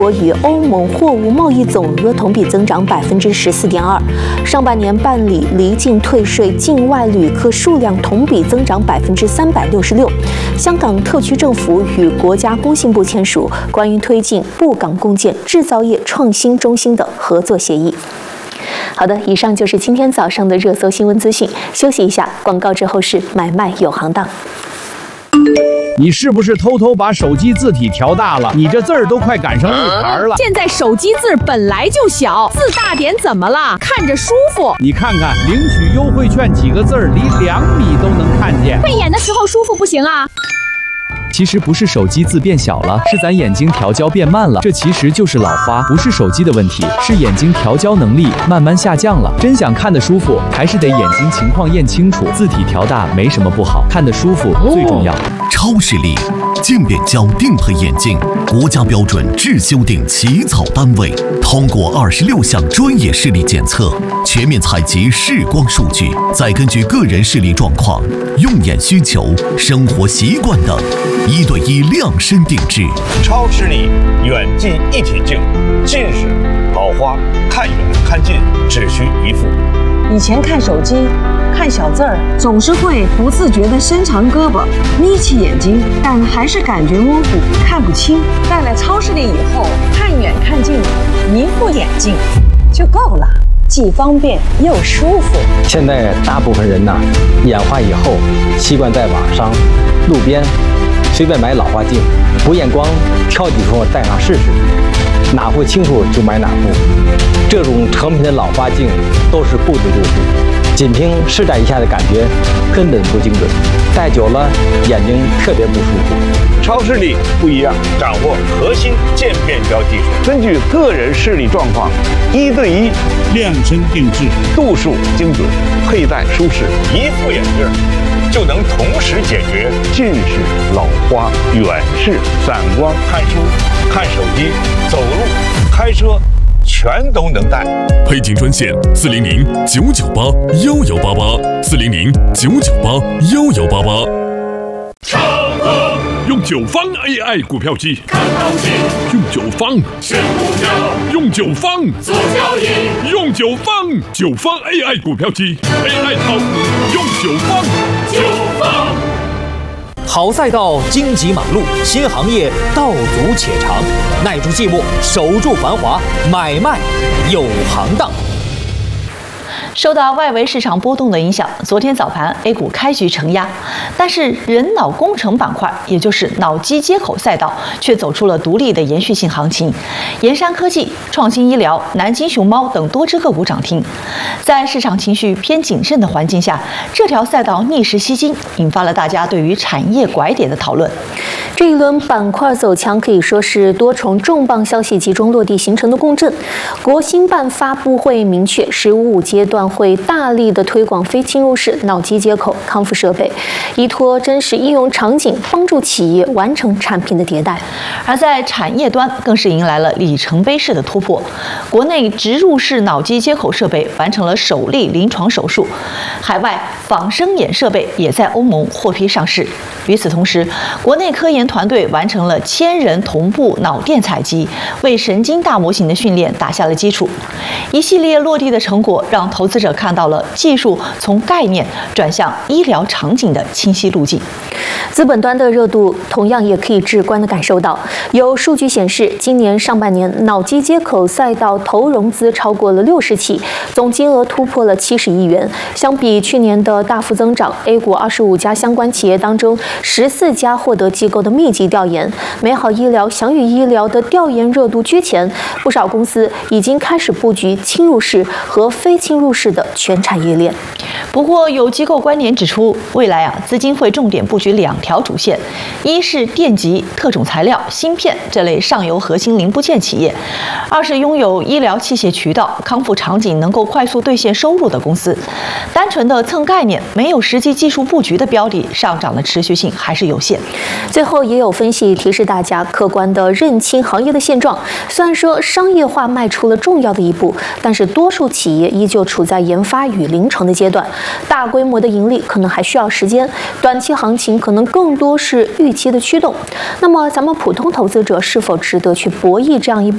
国与欧盟货物贸易总额同比增长14.2%，上半年办理离境退税境外旅客数量同比增长366%。香港特区政府与国家工信部签署关于推进埠港共建制造业创新中心的合作协议。好的，以上就是今天早上的热搜新闻资讯。休息一下，广告之后是买卖有行当。 你是不是偷偷把手机字体调大了？你这字儿都快赶上路牌了。 现在手机字本来就小，字大点怎么了？看着舒服。 你看看领取优惠券几个字儿，离2米都能看见。 慧眼的时候舒服不行啊。 其实不是手机字变小了，是咱眼睛调焦变慢了。这其实就是老花，不是手机的问题，是眼睛调焦能力慢慢下降了。真想看得舒服，还是得眼睛情况验清楚。字体调大没什么不好，看得舒服最重要。 超视力渐变焦定配眼镜，国家标准制修订起草单位，通过26项专业视力检测，全面采集视光数据，再根据个人视力状况、用眼需求、生活习惯等，1对1量身定制。 超视力远近一体镜，近视、老花看远看近只需一副。 以前看手机看小字儿，总是会不自觉地伸长胳膊，眯起眼睛，但还是感觉模糊，看不清。戴了超视力以后，看远看近，一副眼镜就够了，既方便又舒服。 现在大部分人呐，眼花以后习惯在网上、路边随便买老花镜，不验光，挑几副戴上试试，哪副清楚就买哪副。这种成品的老花镜都是不织布，仅凭试戴一下的感觉根本不精准，戴久了眼睛特别不舒服。 超视力不一样，掌握核心渐变焦技术，根据个人视力状况，1对1量身定制，度数精准，佩戴舒适，一副眼镜就能同时解决近视、老花、远视、散光、看书、看手机、走路、开车，全都能戴。 配镜专线400-998-1188，400-998-1188。用9方 AI 股票机，看行情；用9方选股票，用9方做交易，用9方AI 股票机 ，AI 炒股用9方。 好赛道，荆棘马路，新行业道阻且长，耐住寂寞，守住繁华，买卖有行当。 受到外围市场波动的影响，昨天早盘 A 股开局承压，但是人脑工程板块，也就是脑机接口赛道，却走出了独立的延续性行情。盐山科技、创新医疗、南京熊猫等多只个股涨停。在市场情绪偏谨慎的环境下，这条赛道逆势吸金，引发了大家对于产业拐点的讨论。 这一轮板块走强可以说是多重重磅消息集中落地形成的共振。国新办发布会明确，15阶段会大力的推广非侵入式脑机接口康复设备，依托真实应用场景，帮助企业完成产品的迭代。 而在产业端，更是迎来了里程碑式的突破。国内植入式脑机接口设备完成了首例临床手术，海外仿生眼设备也在欧盟获批上市。与此同时，国内科研团队完成了1000人同步脑电采集，为神经大模型的训练打下了基础。一系列落地的成果，让投资者看到了技术从概念转向医疗场景的清晰路径。 资本端的热度同样也可以直观地感受到。有数据显示，今年上半年脑机接口赛道投融资超过了60起，总金额突破了70亿元。相比去年的大幅增长 ，A 股25家相关企业当中，14家获得机构的密集调研。美好医疗、祥宇医疗的调研热度居前，不少公司已经开始布局侵入式和非侵入式的全产业链。 不过，有机构观点指出，未来资金会重点布局2条主线：一是电极、特种材料、芯片这类上游核心零部件企业；二是拥有医疗器械渠道、康复场景能够快速兑现收入的公司。单纯的蹭概念，没有实际技术布局的标的，上涨的持续性还是有限。 最后，也有分析提示大家，客观地认清行业的现状。虽然说商业化迈出了重要的一步，但是多数企业依旧处在研发与临床的阶段，大规模的盈利可能还需要时间，短期行情可能更多是预期的驱动。那么，咱们普通投资者是否值得去博弈这样一波